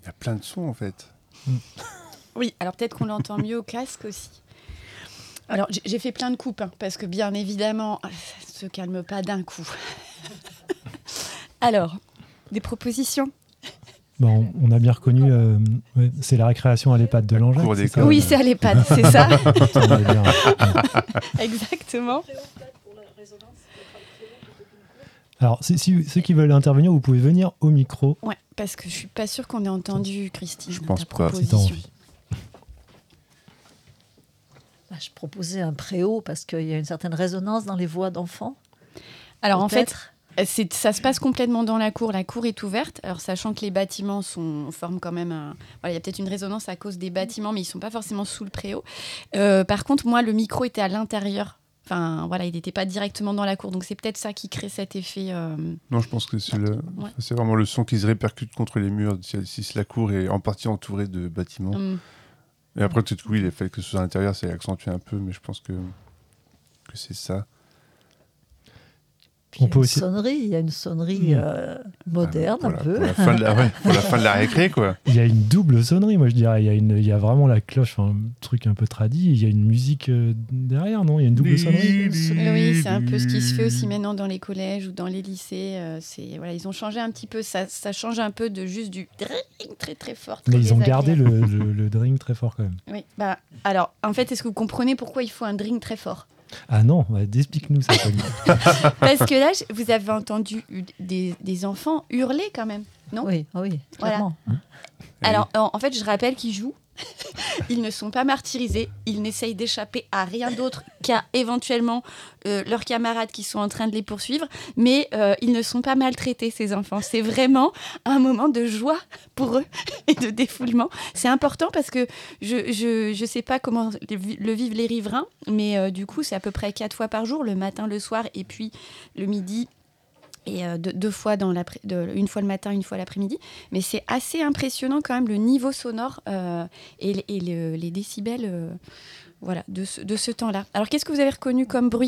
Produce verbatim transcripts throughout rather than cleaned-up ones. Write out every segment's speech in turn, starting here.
Il y a plein de sons en fait. Mm. Oui, alors peut-être qu'on l'entend mieux au casque aussi. Alors j'ai, j'ai fait plein de coupes, hein, parce que bien évidemment, ça ne se calme pas d'un coup. Alors, des propositions ? Bon, on a bien reconnu, euh, ouais, c'est la récréation à l'EHPAD de Langeac. Cours c'est des ça, Oui, euh, c'est à l'EHPAD, c'est ça. ça, on est bien. Exactement. Alors, si, si, ceux qui veulent intervenir, vous pouvez venir au micro. Ouais, parce que je suis pas sûre qu'on ait entendu, Christine, Je pense ta pas. Si t'as proposition. envie. Bah, je proposais un préau parce qu'il y a une certaine résonance dans les voix d'enfants. Alors en fait, peut-être. c'est, ça se passe complètement dans la cour. La cour est ouverte. Alors sachant que les bâtiments sont, forment quand même un... Voilà, il y a peut-être une résonance à cause des bâtiments, mais ils ne sont pas forcément sous le préau. Euh, par contre, moi, le micro était à l'intérieur. Enfin, voilà, il n'était pas directement dans la cour. Donc c'est peut-être ça qui crée cet effet... euh, Non, je pense que c'est, le... Ouais. c'est vraiment le son qui se répercute contre les murs si, si la cour est en partie entourée de bâtiments. hum, Et après, peut-être que oui, le fait que ce soit à l'intérieur, c'est accentué un peu, mais je pense que, que c'est ça. Puis il y On a peut une aussi- sonnerie, il y a une sonnerie Mmh. euh, moderne Pour un la- peu. Pour la, fin de la, ouais, pour la fin de la récré, quoi. Il y a une double sonnerie, moi je dirais. Il y a, une, il y a vraiment la cloche, un truc un peu tradit. Il y a une musique euh, derrière, non ? Il y a une double sonnerie. Oui, c'est un peu ce qui se fait aussi maintenant dans les collèges ou dans les lycées. Euh, c'est, voilà, ils ont changé un petit peu. Ça, ça change un peu de juste du dring très très fort. très Mais ils ont gardé désagréable. le, le, le drink très fort quand même. Oui, bah, alors, en fait, est-ce que vous comprenez pourquoi il faut un drink très fort ? Ah non, bah, explique-nous ça, Pauline. Parce que là, je- vous avez entendu des, des enfants hurler quand même, non ? Oui, oui, Voilà. clairement. Alors, en, en fait, je rappelle qu'ils jouent. Ils ne sont pas martyrisés. Ils n'essayent d'échapper à rien d'autre qu'à éventuellement euh, leurs camarades qui sont en train de les poursuivre. Mais euh, ils ne sont pas maltraités, ces enfants. C'est vraiment un moment de joie pour eux et de défoulement. C'est important parce que je je, je sais pas comment le vivent les riverains, mais euh, du coup, c'est à peu près quatre fois par jour, le matin, le soir et puis le midi. Et euh, deux, deux fois dans l'après, de, une fois le matin, une fois l'après-midi. Mais c'est assez impressionnant quand même le niveau sonore euh, et, et le, les décibels euh, voilà, de, ce, de ce temps-là. Alors qu'est-ce que vous avez reconnu comme bruit ?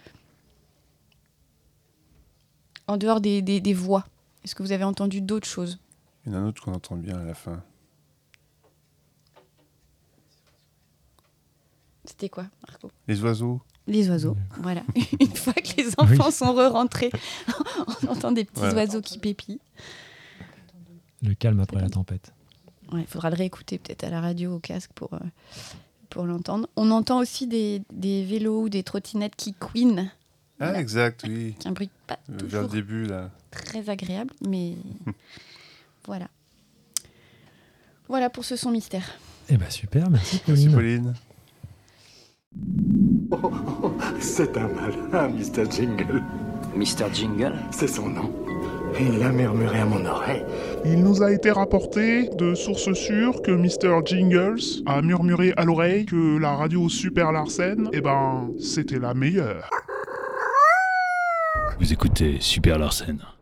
En dehors des, des, des voix, est-ce que vous avez entendu d'autres choses ? Il y en a un autre qu'on entend bien à la fin. C'était quoi, Marco ? Les oiseaux. Les oiseaux, voilà. Une fois que les enfants Oui. sont re-rentrés, on entend des petits Voilà. oiseaux qui pépient. Le calme après la tempête. Il ouais, faudra le réécouter peut-être à la radio, au casque, pour, euh, pour l'entendre. On entend aussi des, des vélos ou des trottinettes qui couinent. Ah, Voilà. exact, oui. C'est un bruit pas Euh, toujours Vers le début, là. très agréable, mais voilà. Voilà pour ce son mystère. Eh ben super, merci Merci, Pauline. Pauline. Oh, oh, c'est un malin, mister Jingle. mister Jingle? C'est son nom. Il a murmuré à mon oreille. Il nous a été rapporté de sources sûres que mister Jingles a murmuré à l'oreille que la radio Super Larsen, eh ben, c'était la meilleure. Vous écoutez Super Larsen.